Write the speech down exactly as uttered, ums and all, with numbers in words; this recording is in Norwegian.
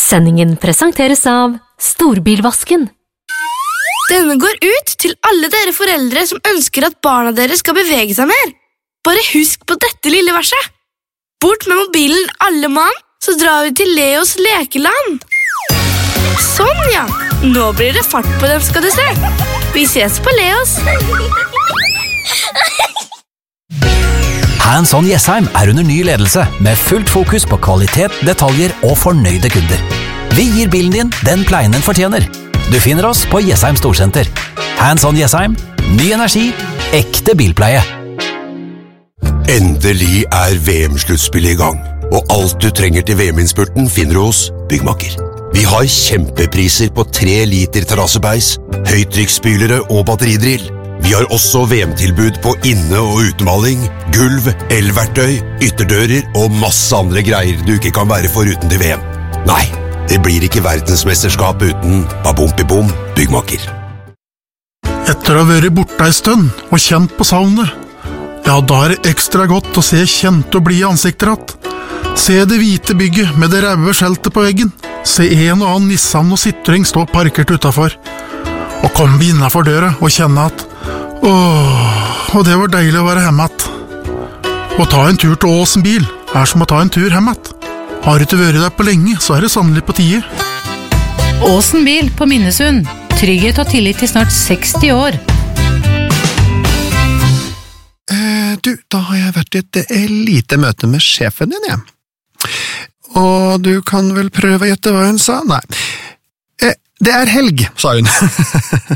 Sendingen presenteres av Storbilvasken. Denne går ut til alle dere foreldre som ønsker at barna deres skal bevege seg mer. Bare husk på dette lille verset. Bort med mobilen alle mann, så drar vi til Leos lekeland. Sånn ja, nå blir det fart på dem skal du se. Vi ses på Leos. Hands on Jessheim er under ny ledelse, med fullt fokus på kvalitet, detaljer og fornøyde kunder. Vi gir bilen din den pleien den fortjener. Du finner oss på Jessheim Storsenter. Hands on Jessheim, ny energi, ekte bilpleie. Endelig er V M-sluttspillet i gang, og alt du trenger til V M-innspurten finner du hos Byggmakker. Vi har kjempepriser på tre liter terrassebeis, høytrykksspylere og batteridrill. Vi har også V M-tilbud på inne- og utemaling, gulv, elverktøy, ytterdører og masse andre greier du ikke kan være foruten til V M. Nei, det blir ikke verdensmesterskap uten Babompi-bom Byggmakker. Etter å ha vært borte en stund og kjent på savnet, ja, da er det ekstra godt å se kjente og blide ansikter att. Se det hvite bygget med det røde skjeltet på veggen. Se en og annen Nissan og Citroën stå parkert utenfor. Og komme vi innenfor døra og kjenne at åh, og det var deilig å være hjemme att. Å ta en tur til Åsen bil er som å ta en tur hjemme att. Har du ikke vært der på lenge, så er det sannelig på tide. Åsen bil på Minnesund. Trygghet og tillit til snart seksti år. Eh, du, da har jeg vært i et eh, lite møte med sjefen din, jeg. Og du kan vel prøve å gjette hva hun sa? Nei. Eh, det er helg, sa hun.